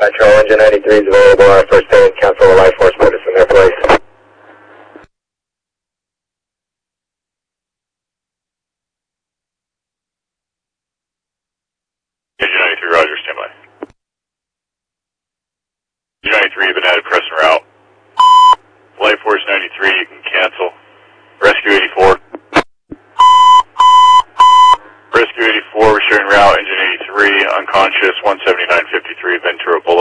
Metro Engine 93 is available. First aid, cancel the life force, put us in their place. Engine 93, roger, standby. Engine 93, you've been added pressing route. Life force 93, you can cancel. Rescue 84. Rescue 84, we're sharing route. Engine 83, unconscious, 179.53, Ventura Boulevard.